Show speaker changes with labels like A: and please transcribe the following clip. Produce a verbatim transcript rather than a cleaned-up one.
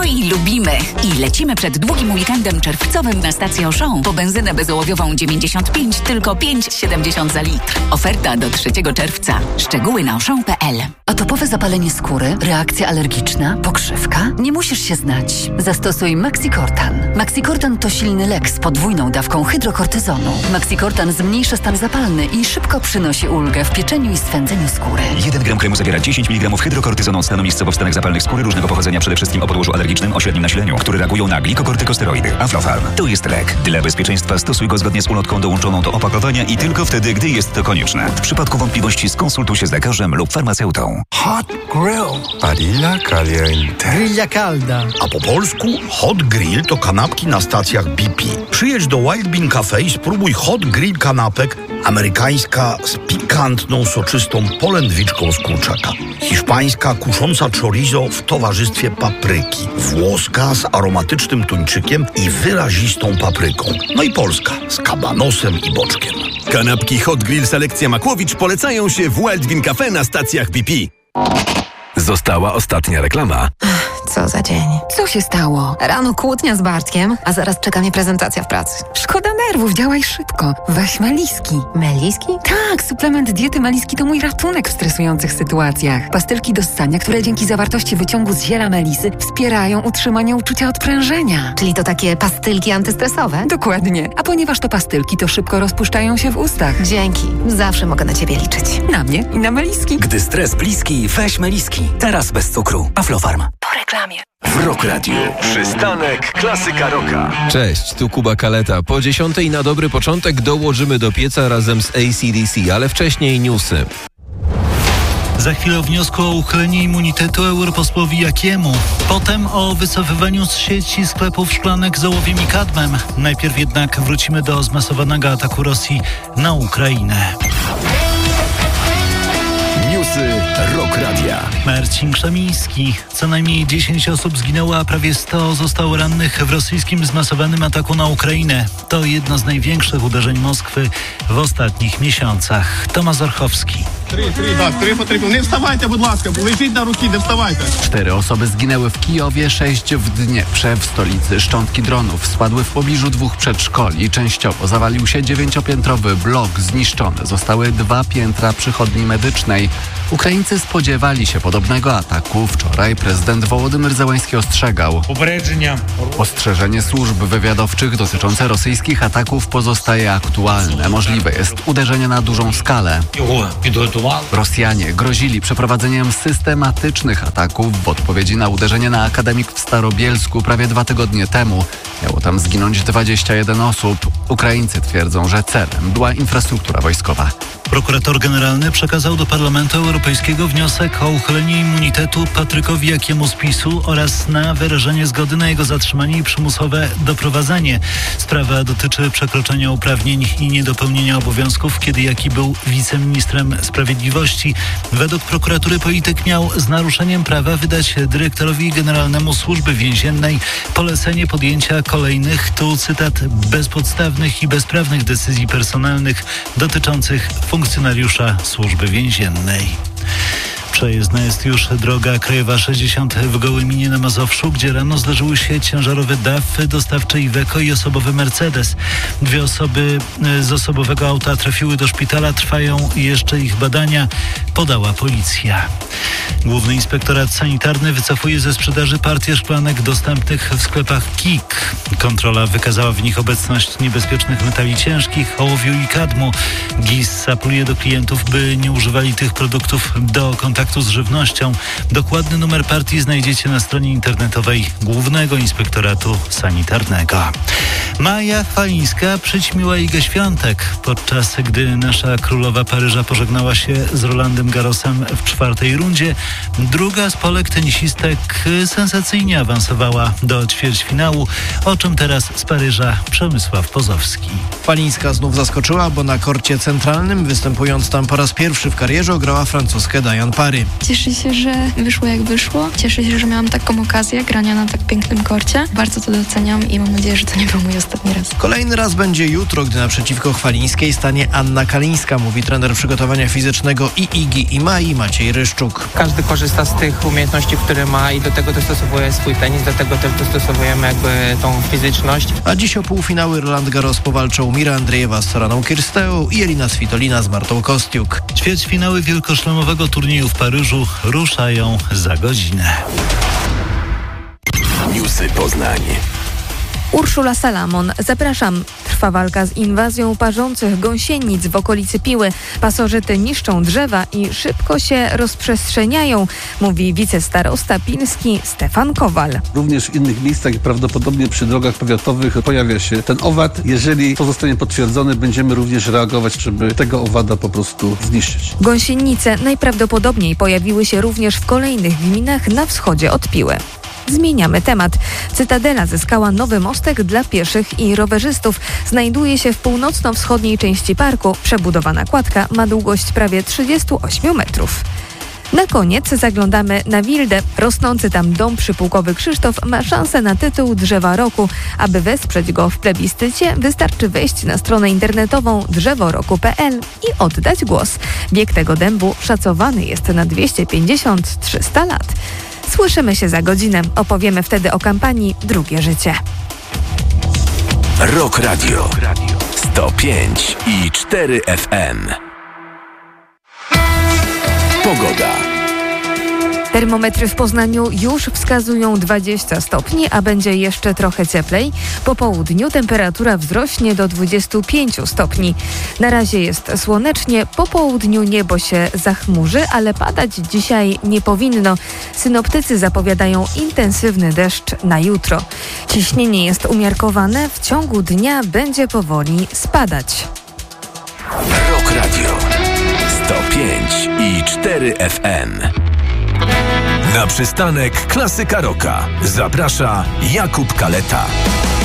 A: i lubimy. I lecimy przed długim weekendem czerwcowym na stację Auchan po benzynę bezołowiową dziewięćdziesiąt pięć, tylko pięć siedemdziesiąt za litr. Oferta do trzeciego czerwca. Szczegóły na auchan kropka p l.
B: Atopowe zapalenie skóry, reakcja alergiczna, pokrzywka? Nie musisz się znać. Zastosuj Maxicortan. Maxicortan to silny lek z podwójną dawką hydrokortyzonu. Maxicortan zmniejsza stan zapalny i szybko przynosi ulgę w pieczeniu i swędzeniu skóry.
C: jeden gram kremu zawiera dziesięć miligramów hydrokortyzonu od stanu miejscowo w stanach zapalnych skóry różnego pochodzenia, przede wszystkim o podłożu alergicznym o średnim nasileniu, które reagują na glikokortykosteroidy. Aflofarm to jest lek. Dla bezpieczeństwa stosuj go zgodnie z ulotką dołączoną do opakowania i tylko wtedy, gdy jest to konieczne. W przypadku wątpliwości skonsultuj się z lekarzem lub farmaceutą.
D: Hot Grill. Padilla caliente.
E: Grilla calda.
D: A po polsku Hot Grill to kanapki na stacjach B P. Przyjedź do Wild Bean Cafe i spróbuj Hot Grill kanapek. Amerykańska z pikantną, soczystą polędwiczką z kurczaka. Hiszpańska kusząca chorizo w towarzystwie papryki. Włoska z aromatycznym tuńczykiem i wyrazistą papryką. No i polska z kabanosem i boczkiem.
F: Kanapki Hot Grill Selekcja Makłowicz polecają się w Wild Bean Cafe na stacjach B P. Została ostatnia reklama.
G: Co za dzień.
B: Co się stało?
G: Rano kłótnia z Bartkiem, a zaraz czeka mnie prezentacja w pracy.
B: Szkoda nerwów, działaj szybko. Weź Meliski.
G: Meliski?
B: Tak, suplement diety Meliski to mój ratunek w stresujących sytuacjach. Pastylki do ssania, które dzięki zawartości wyciągu z ziela melisy wspierają utrzymanie uczucia odprężenia.
G: Czyli to takie pastylki antystresowe?
B: Dokładnie. A ponieważ to pastylki, to szybko rozpuszczają się w ustach.
G: Dzięki. Zawsze mogę na ciebie liczyć.
B: Na mnie i na Meliski.
H: Gdy stres bliski, weź Meliski. Teraz bez cukru. Aflofarm.
A: Po reklamie.
F: W Rock Radio. Przystanek Klasyka Rocka.
I: Cześć, tu Kuba Kaleta. Po dziesiątej na dobry początek dołożymy do pieca razem z A C D C, ale wcześniej newsy.
J: Za chwilę o wniosku o uchylenie immunitetu europosłowi Jakiemu. Potem o wycofywaniu z sieci sklepów szklanek z ołowiem i kadmem. Najpierw jednak wrócimy do zmasowanego ataku Rosji na Ukrainę.
F: Newsy Rock Radia.
J: Marcin Krzemiński. Co najmniej dziesięć osób zginęło, a prawie sto zostało rannych w rosyjskim zmasowanym ataku na Ukrainę. To jedno z największych uderzeń Moskwy w ostatnich miesiącach. Tomasz Orchowski.
K: Cztery osoby zginęły w Kijowie, sześć w Dnieprze, w stolicy. Szczątki dronów spadły w pobliżu dwóch przedszkoli. Częściowo zawalił się dziewięciopiętrowy blok. Zniszczone zostały dwa piętra przychodni medycznej. Ukraińcy spodziewali się podobnego ataku. Wczoraj prezydent Wołodymyr Zełański ostrzegał. Ostrzeżenie służb wywiadowczych dotyczące rosyjskich ataków pozostaje aktualne. Możliwe jest uderzenie na dużą skalę. Rosjanie grozili przeprowadzeniem systematycznych ataków w odpowiedzi na uderzenie na akademik w Starobielsku prawie dwa tygodnie temu. Miało tam zginąć dwadzieścia jeden osób. Ukraińcy twierdzą, że celem była infrastruktura wojskowa.
J: Prokurator generalny przekazał do Parlamentu Europejskiego wniosek o uchylenie immunitetu Patrykowi Jakiemu z PiSu oraz na wyrażenie zgody na jego zatrzymanie i przymusowe doprowadzenie. Sprawa dotyczy przekroczenia uprawnień i niedopełnienia obowiązków, kiedy Jaki był wiceministrem sprawiedliwości. Według prokuratury polityk miał z naruszeniem prawa wydać dyrektorowi generalnemu Służby Więziennej polecenie podjęcia kolejnych, tu cytat, bezpodstawnych i bezprawnych decyzji personalnych dotyczących funkcjonariusza Służby Więziennej. Przejezdna jest już droga krajowa sześćdziesiąt w Gołyminie na Mazowszu, gdzie rano zdarzyły się ciężarowy D A F, dostawczy Iveco i osobowy Mercedes. Dwie osoby z osobowego auta trafiły do szpitala. Trwają jeszcze ich badania, podała policja. Główny Inspektorat Sanitarny wycofuje ze sprzedaży partię szklanek dostępnych w sklepach K I K. Kontrola wykazała w nich obecność niebezpiecznych metali ciężkich, ołowiu i kadmu. G I S apeluje do klientów, by nie używali tych produktów do kontaktu z żywnością. Dokładny numer partii znajdziecie na stronie internetowej Głównego Inspektoratu Sanitarnego. Maja Chwalińska przyćmiła Igę Świątek, podczas gdy nasza królowa Paryża pożegnała się z Rolandem Garrosem w czwartej rundzie. Druga z Polek tenisistek sensacyjnie awansowała do ćwierćfinału, o czym teraz z Paryża Przemysław Pozowski.
E: Chwalińska znów zaskoczyła, bo na korcie centralnym, występując tam po raz pierwszy w karierze, ograła francuskę Diane Parry.
L: Cieszę się, że wyszło jak wyszło. Cieszę się, że miałam taką okazję grania na tak pięknym korcie. Bardzo to doceniam i mam nadzieję, że to nie był mój ostatni ostatni raz.
E: Kolejny raz będzie jutro, gdy naprzeciwko Chwalińskiej stanie Anna Kalińska, mówi trener przygotowania fizycznego i Igi i Mai Maciej Ryszczuk.
M: Każdy korzysta z tych umiejętności, które ma i do tego dostosowuje swój tenis, do tego też dostosowujemy jakby tą fizyczność.
E: A dziś o półfinały Roland Garros powalczą Mira Andriejewa z Soraną Kirsteą i Elina Svitolina z Martą Kostiuk.
J: Ćwierćfinały wielkoszlemowego turnieju w Paryżu ruszają za godzinę.
F: Newsy Poznań.
N: Urszula Salamon, zapraszam. Trwa walka z inwazją parzących gąsienic w okolicy Piły. Pasożyty niszczą drzewa i szybko się rozprzestrzeniają, mówi wicestarosta pilski Stefan Kowal.
O: Również w innych miejscach i prawdopodobnie przy drogach powiatowych pojawia się ten owad. Jeżeli to zostanie potwierdzone, będziemy również reagować, żeby tego owada po prostu zniszczyć.
N: Gąsienice najprawdopodobniej pojawiły się również w kolejnych gminach na wschodzie od Piły. Zmieniamy temat. Cytadela zyskała nowy mostek dla pieszych i rowerzystów. Znajduje się w północno-wschodniej części parku. Przebudowana kładka ma długość prawie trzydzieści osiem metrów. Na koniec zaglądamy na Wildę. Rosnący tam dom przypułkowy Krzysztof ma szansę na tytuł Drzewa Roku. Aby wesprzeć go w plebiscycie, wystarczy wejść na stronę internetową drzeworoku kropka p l i oddać głos. Wiek tego dębu szacowany jest na dwieście pięćdziesiąt do trzystu lat. Słyszymy się za godzinę. Opowiemy wtedy o kampanii Drugie Życie.
F: Rock Radio sto pięć i cztery F M. Pogoda.
N: Termometry w Poznaniu już wskazują dwadzieścia stopni, a będzie jeszcze trochę cieplej. Po południu temperatura wzrośnie do dwudziestu pięciu stopni. Na razie jest słonecznie, po południu niebo się zachmurzy, ale padać dzisiaj nie powinno. Synoptycy zapowiadają intensywny deszcz na jutro. Ciśnienie jest umiarkowane, w ciągu dnia będzie powoli spadać.
F: Rock Radio sto pięć i cztery F M. Na przystanek Klasyka Rocka zaprasza Jakub Kaleta.